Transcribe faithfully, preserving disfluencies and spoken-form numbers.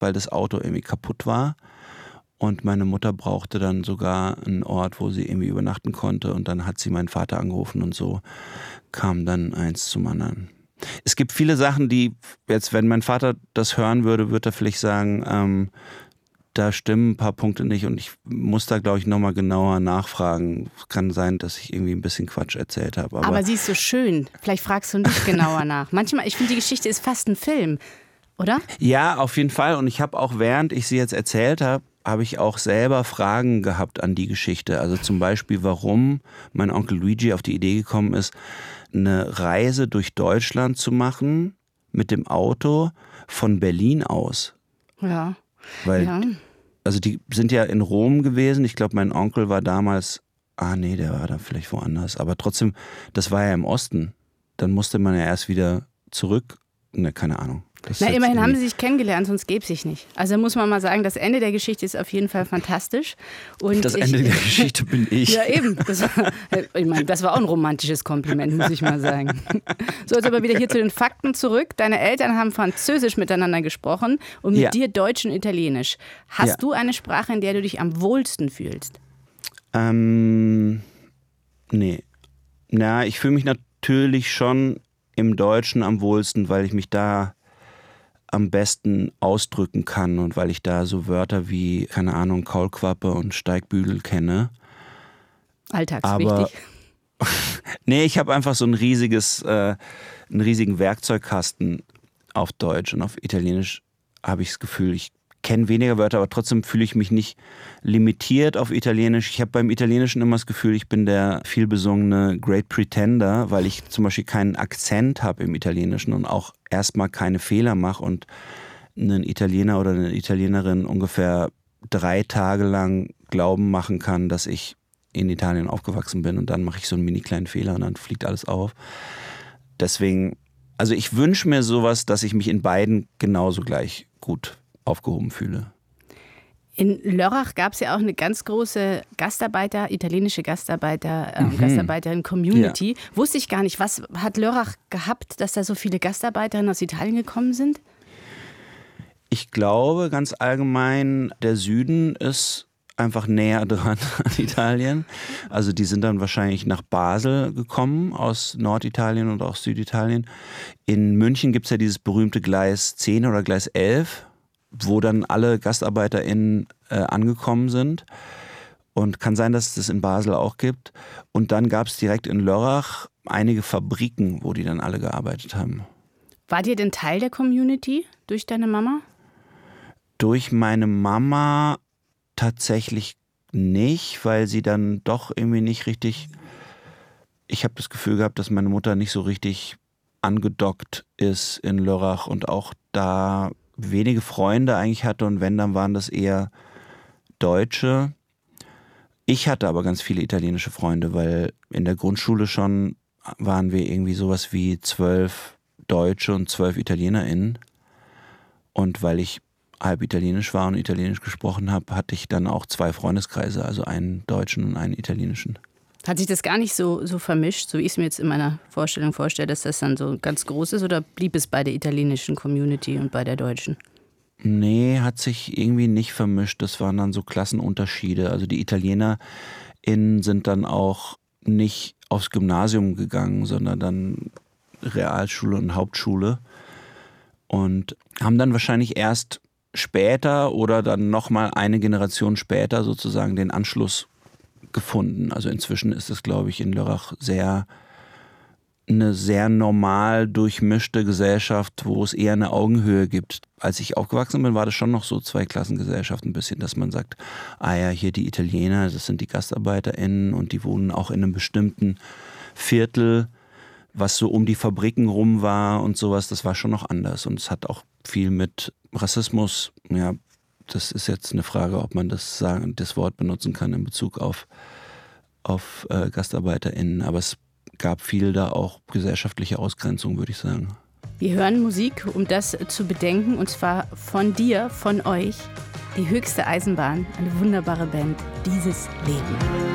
weil das Auto irgendwie kaputt war. Und meine Mutter brauchte dann sogar einen Ort, wo sie irgendwie übernachten konnte. Und dann hat sie meinen Vater angerufen und so kam dann eins zum anderen. Es gibt viele Sachen, die jetzt, wenn mein Vater das hören würde, würde er vielleicht sagen, ähm, da stimmen ein paar Punkte nicht und ich muss da, glaube ich, nochmal genauer nachfragen. Es kann sein, dass ich irgendwie ein bisschen Quatsch erzählt habe. Aber, aber sie ist so schön. Vielleicht fragst du nicht genauer nach. Manchmal, ich finde, die Geschichte ist fast ein Film, oder? Ja, auf jeden Fall. Und ich habe auch, während ich sie jetzt erzählt habe, habe ich auch selber Fragen gehabt an die Geschichte. Also zum Beispiel, warum mein Onkel Luigi auf die Idee gekommen ist, eine Reise durch Deutschland zu machen mit dem Auto von Berlin aus. Ja. Weil, ja. also die sind ja in Rom gewesen. Ich glaube, mein Onkel war damals, ah nee, der war da vielleicht woanders. Aber trotzdem, das war ja im Osten. Dann musste man ja erst wieder zurück. Ne, keine Ahnung. Na, immerhin haben sie sich kennengelernt, sonst gäbe es sich nicht. Also muss man mal sagen, das Ende der Geschichte ist auf jeden Fall fantastisch. Und das ich, Ende der Geschichte bin ich. Ja, eben. Das war, ich meine, das war auch ein romantisches Kompliment, muss ich mal sagen. So, jetzt aber wieder hier zu den Fakten zurück. Deine Eltern haben Französisch miteinander gesprochen und mit ja. dir Deutsch und Italienisch. Hast ja. du eine Sprache, in der du dich am wohlsten fühlst? Ähm, nee. Na, ich fühle mich natürlich schon im Deutschen am wohlsten, weil ich mich da am besten ausdrücken kann und weil ich da so Wörter wie, keine Ahnung, Kaulquappe und Steigbügel kenne. Alltagswichtig. Aber nee, ich habe einfach so ein riesiges, äh, einen riesigen Werkzeugkasten auf Deutsch und auf Italienisch habe ich das Gefühl, ich kenne weniger Wörter, aber trotzdem fühle ich mich nicht limitiert auf Italienisch. Ich habe beim Italienischen immer das Gefühl, ich bin der vielbesungene Great Pretender, weil ich zum Beispiel keinen Akzent habe im Italienischen und auch erstmal keine Fehler mache und einen Italiener oder eine Italienerin ungefähr drei Tage lang glauben machen kann, dass ich in Italien aufgewachsen bin und dann mache ich so einen mini kleinen Fehler und dann fliegt alles auf. Deswegen, also ich wünsche mir sowas, dass ich mich in beiden genauso gleich gut aufgehoben fühle. In Lörrach gab es ja auch eine ganz große Gastarbeiter, italienische Gastarbeiter, äh, Mhm. Gastarbeiterin-Community. Ja. Wusste ich gar nicht. Was hat Lörrach gehabt, dass da so viele Gastarbeiterinnen aus Italien gekommen sind? Ich glaube ganz allgemein, der Süden ist einfach näher dran an Italien. Also die sind dann wahrscheinlich nach Basel gekommen, aus Norditalien und auch Süditalien. In München gibt es ja dieses berühmte Gleis zehn oder Gleis elf, wo dann alle GastarbeiterInnen äh, angekommen sind. Und kann sein, dass es das in Basel auch gibt. Und dann gab es direkt in Lörrach einige Fabriken, wo die dann alle gearbeitet haben. War dir denn Teil der Community durch deine Mama? Durch meine Mama tatsächlich nicht, weil sie dann doch irgendwie nicht richtig... Ich habe das Gefühl gehabt, dass meine Mutter nicht so richtig angedockt ist in Lörrach und auch da wenige Freunde eigentlich hatte und wenn, dann waren das eher Deutsche. Ich hatte aber ganz viele italienische Freunde, weil in der Grundschule schon waren wir irgendwie sowas wie zwölf Deutsche und zwölf ItalienerInnen. Und weil ich halb italienisch war und italienisch gesprochen habe, hatte ich dann auch zwei Freundeskreise, also einen deutschen und einen italienischen. Hat sich das gar nicht so, so vermischt, so wie ich es mir jetzt in meiner Vorstellung vorstelle, dass das dann so ganz groß ist, oder blieb es bei der italienischen Community und bei der deutschen? Nee, hat sich irgendwie nicht vermischt. Das waren dann so Klassenunterschiede. Also die ItalienerInnen sind dann auch nicht aufs Gymnasium gegangen, sondern dann Realschule und Hauptschule und haben dann wahrscheinlich erst später oder dann nochmal eine Generation später sozusagen den Anschluss gefunden. Also inzwischen ist es, glaube ich, in Lörrach sehr eine sehr normal durchmischte Gesellschaft, wo es eher eine Augenhöhe gibt. Als ich aufgewachsen bin, war das schon noch so Zweiklassengesellschaft ein bisschen, dass man sagt, ah ja, hier die Italiener, das sind die GastarbeiterInnen und die wohnen auch in einem bestimmten Viertel, was so um die Fabriken rum war und sowas, das war schon noch anders. Und es hat auch viel mit Rassismus, ja, das ist jetzt eine Frage, ob man das sagen, das Wort benutzen kann in Bezug auf, auf äh, GastarbeiterInnen. Aber es gab viel da auch gesellschaftliche Ausgrenzung, würde ich sagen. Wir hören Musik, um das zu bedenken, und zwar von dir, von euch, die höchste Eisenbahn, eine wunderbare Band, Dieses Leben.